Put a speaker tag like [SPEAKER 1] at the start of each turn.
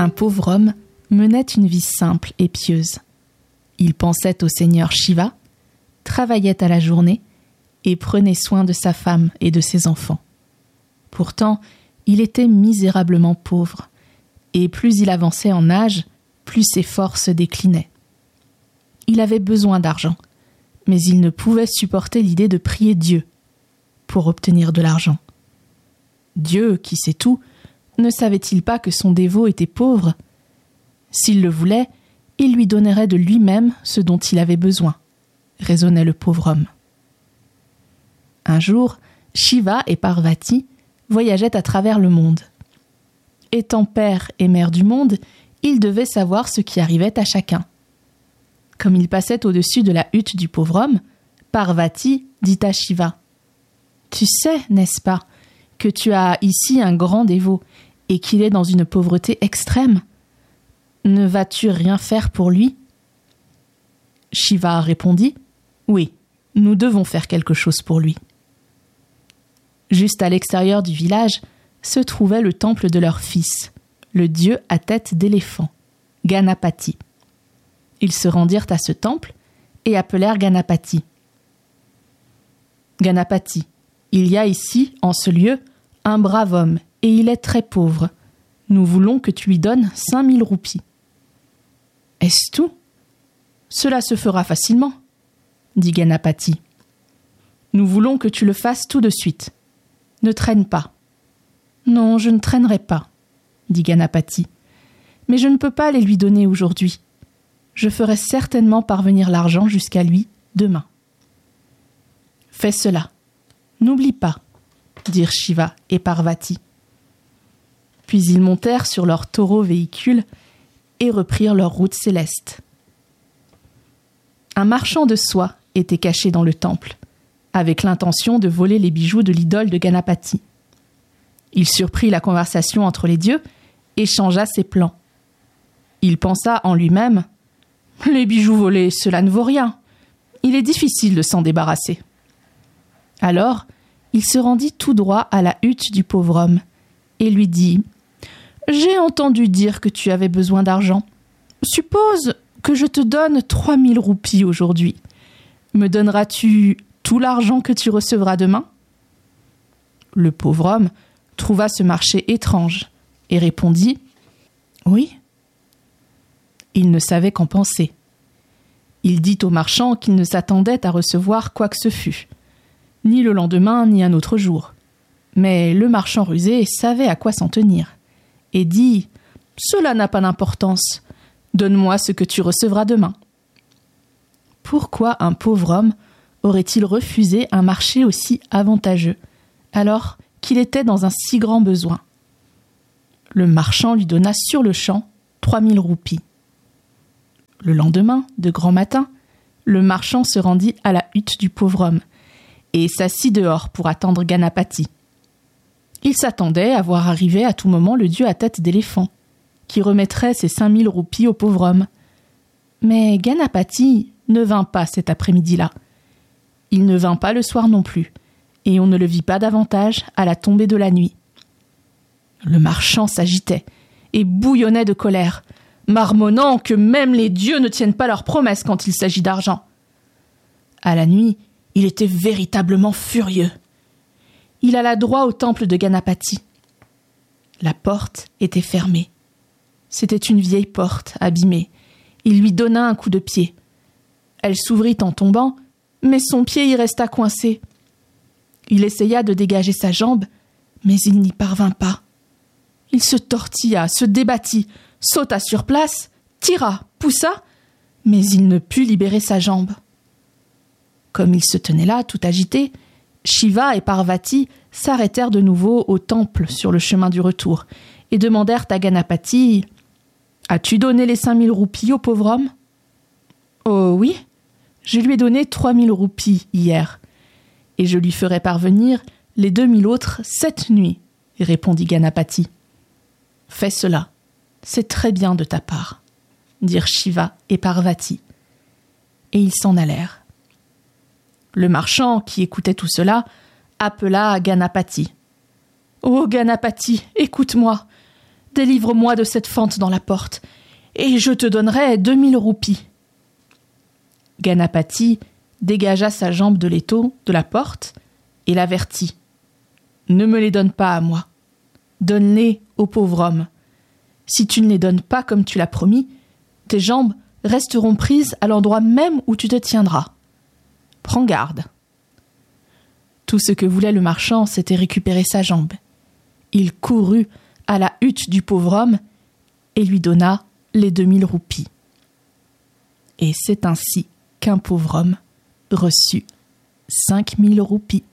[SPEAKER 1] Un pauvre homme menait une vie simple et pieuse. Il pensait au Seigneur Shiva, travaillait à la journée et prenait soin de sa femme et de ses enfants. Pourtant, il était misérablement pauvre, et plus il avançait en âge, plus ses forces déclinaient. Il avait besoin d'argent, mais il ne pouvait supporter l'idée de prier Dieu pour obtenir de l'argent. Dieu, qui sait tout, ne savait-il pas que son dévot était pauvre ? S'il le voulait, il lui donnerait de lui-même ce dont il avait besoin, raisonnait le pauvre homme. Un jour, Shiva et Parvati voyageaient à travers le monde. Étant père et mère du monde, ils devaient savoir ce qui arrivait à chacun. Comme ils passaient au-dessus de la hutte du pauvre homme, Parvati dit à Shiva : « Tu sais, n'est-ce pas, que tu as ici un grand dévot et qu'il est dans une pauvreté extrême ? Ne vas-tu rien faire pour lui ?» Shiva répondit : « Oui, nous devons faire quelque chose pour lui. » Juste à l'extérieur du village se trouvait le temple de leur fils, le dieu à tête d'éléphant, Ganapati. Ils se rendirent à ce temple et appelèrent Ganapati. « Ganapati, il y a ici, en ce lieu, un brave homme, et il est très pauvre. Nous voulons que tu lui donnes 5000 roupies. » « Est-ce tout ? Cela se fera facilement, dit Ganapati. « Nous voulons que tu le fasses tout de suite. Ne traîne pas. » « Non, je ne traînerai pas, dit Ganapati. Mais je ne peux pas les lui donner aujourd'hui. Je ferai certainement parvenir l'argent jusqu'à lui demain. » « Fais cela. N'oublie pas, dirent Shiva et Parvati. Puis ils montèrent sur leur taureau véhicule et reprirent leur route céleste. Un marchand de soie était caché dans le temple, avec l'intention de voler les bijoux de l'idole de Ganapati. Il surprit la conversation entre les dieux et changea ses plans. Il pensa en lui-même : « Les bijoux volés, cela ne vaut rien. Il est difficile de s'en débarrasser. » Alors, il se rendit tout droit à la hutte du pauvre homme et lui dit : « J'ai entendu dire que tu avais besoin d'argent. Suppose que je te donne 3000 roupies aujourd'hui. Me donneras-tu tout l'argent que tu recevras demain ? » Le pauvre homme trouva ce marché étrange et répondit : « Oui. » Il ne savait qu'en penser. Il dit au marchand qu'il ne s'attendait à recevoir quoi que ce fût, ni le lendemain ni un autre jour. Mais le marchand rusé savait à quoi s'en tenir et dit : « Cela n'a pas d'importance. Donne-moi ce que tu recevras demain. » Pourquoi un pauvre homme aurait-il refusé un marché aussi avantageux, alors qu'il était dans un si grand besoin ? Le marchand lui donna sur le champ 3000 roupies. Le lendemain, de grand matin, le marchand se rendit à la hutte du pauvre homme et s'assit dehors pour attendre Ganapati. Il s'attendait à voir arriver à tout moment le dieu à tête d'éléphant, qui remettrait ses 5000 roupies au pauvre homme. Mais Ganapati ne vint pas cet après-midi-là. Il ne vint pas le soir non plus, et on ne le vit pas davantage à la tombée de la nuit. Le marchand s'agitait et bouillonnait de colère, marmonnant que même les dieux ne tiennent pas leurs promesses quand il s'agit d'argent. À la nuit, il était véritablement furieux. Il alla droit au temple de Ganapati. La porte était fermée. C'était une vieille porte, abîmée. Il lui donna un coup de pied. Elle s'ouvrit en tombant, mais son pied y resta coincé. Il essaya de dégager sa jambe, mais il n'y parvint pas. Il se tortilla, se débattit, sauta sur place, tira, poussa, mais il ne put libérer sa jambe. Comme il se tenait là, tout agité, Shiva et Parvati s'arrêtèrent de nouveau au temple sur le chemin du retour et demandèrent à Ganapati : « As-tu donné les 5000 roupies au pauvre homme ? » « Oh oui, je lui ai donné 3000 roupies hier, et je lui ferai parvenir les 2000 autres cette nuit, répondit Ganapati. « Fais cela, c'est très bien de ta part, dirent Shiva et Parvati, et ils s'en allèrent. Le marchand, qui écoutait tout cela, appela Ganapati. « Oh Ganapati, écoute-moi, délivre-moi de cette fente dans la porte, et je te donnerai 2000 roupies. » Ganapati dégagea sa jambe de l'étau de la porte et l'avertit. « Ne me les donne pas à moi. Donne-les au pauvre homme. Si tu ne les donnes pas comme tu l'as promis, tes jambes resteront prises à l'endroit même où tu te tiendras. Prends garde. » Tout ce que voulait le marchand, c'était récupérer sa jambe. Il courut à la hutte du pauvre homme et lui donna les 2000 roupies. Et c'est ainsi qu'un pauvre homme reçut 5000 roupies.